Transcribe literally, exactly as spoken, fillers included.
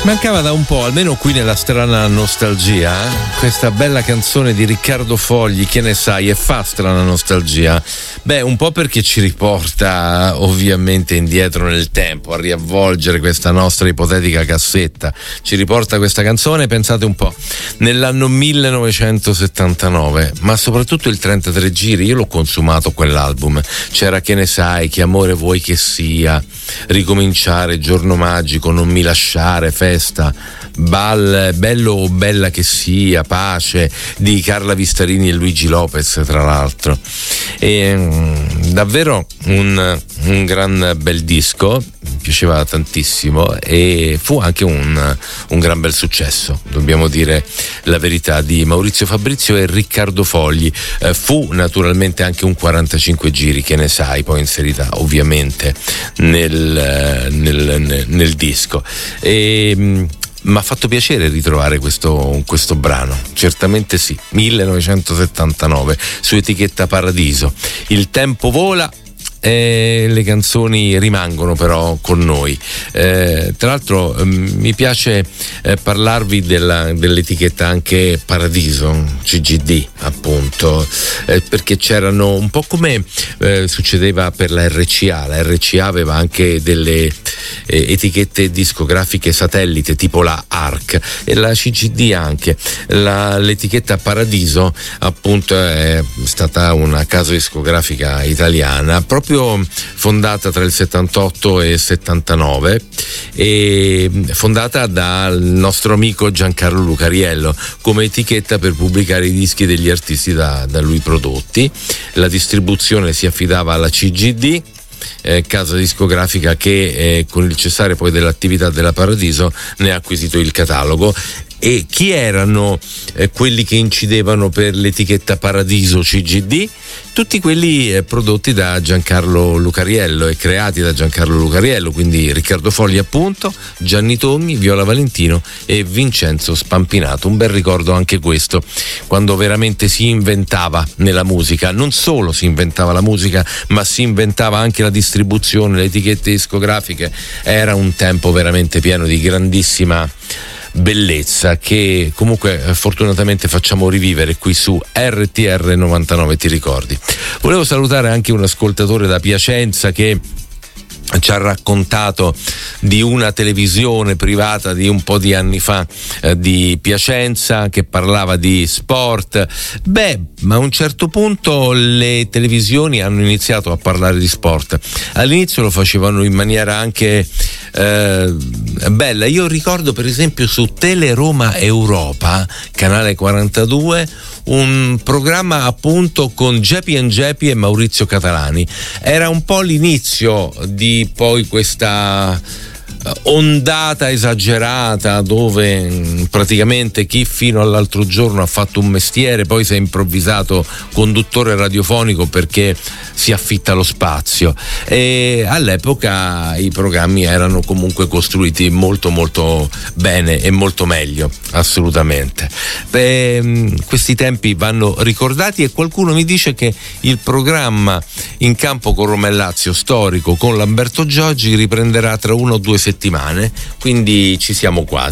Mancava da un po', almeno qui nella strana nostalgia, eh? Questa bella canzone di Riccardo Fogli, Che ne sai, e fa strana nostalgia. Beh, un po' perché ci riporta ovviamente indietro nel tempo, a riavvolgere questa nostra ipotetica cassetta. Ci riporta questa canzone, pensate un po', nell'anno millenovecentosettantanove, ma soprattutto il trentatré giri. Io l'ho consumato quell'album. C'era Che ne sai, Che amore vuoi che sia, Ricominciare, Giorno magico, Non mi lasciare, Festa, Bal, Bello o bella che sia, Pace, di Carla Vistarini e Luigi Lopez, tra l'altro. E, davvero un, un gran bel disco, mi piaceva tantissimo e fu anche un, un gran bel successo, dobbiamo dire la verità, di Maurizio Fabrizio e Riccardo Fogli. Eh, fu naturalmente anche un quarantacinque giri, Che ne sai, poi inserita ovviamente nel, nel, nel, nel disco. E mi ha fatto piacere ritrovare questo, questo brano, certamente sì. millenovecentosettantanove, su etichetta Paradiso. Il tempo vola e le canzoni rimangono però con noi. Eh, tra l'altro eh, mi piace eh, parlarvi della, dell'etichetta anche Paradiso, C G D appunto, eh, perché c'erano un po' come eh, succedeva per la R C A. La R C A aveva anche delle eh, etichette discografiche satellite tipo la A R C, e la C G D anche. La, l'etichetta Paradiso appunto è stata una casa discografica italiana, proprio fondata tra il settantotto e il settantanove, e fondata dal nostro amico Giancarlo Lucariello come etichetta per pubblicare i dischi degli artisti da, da lui prodotti. La distribuzione si affidava alla C G D, Eh, casa discografica che eh, con il cessare poi dell'attività della Paradiso ne ha acquisito il catalogo. E chi erano eh, quelli che incidevano per l'etichetta Paradiso C G D? Tutti quelli eh, prodotti da Giancarlo Lucariello e creati da Giancarlo Lucariello, quindi Riccardo Fogli appunto, Gianni Togni, Viola Valentino e Vincenzo Spampinato. Un bel ricordo anche questo, quando veramente si inventava nella musica. Non solo si inventava la musica, ma si inventava anche la distribuzione, le etichette discografiche. Era un tempo veramente pieno di grandissima bellezza, che comunque fortunatamente facciamo rivivere qui su R T R novantanove, ti ricordi. Volevo salutare anche un ascoltatore da Piacenza che ci ha raccontato di una televisione privata di un po' di anni fa eh, di Piacenza, che parlava di sport. Beh, ma a un certo punto le televisioni hanno iniziato a parlare di sport. All'inizio lo facevano in maniera anche eh, bella. Io ricordo per esempio su Teleroma Europa, canale quarantadue, un programma appunto con Geppi and Geppi e Maurizio Catalani. Era un po' l'inizio di poi questa ondata esagerata dove praticamente chi fino all'altro giorno ha fatto un mestiere poi si è improvvisato conduttore radiofonico perché si affitta lo spazio. E all'epoca i programmi erano comunque costruiti molto molto bene e molto meglio, assolutamente. Beh, questi tempi vanno ricordati, e qualcuno mi dice che il programma In campo con Romellazio storico con Lamberto Giorgi riprenderà tra una o due settimane, quindi ci siamo quasi.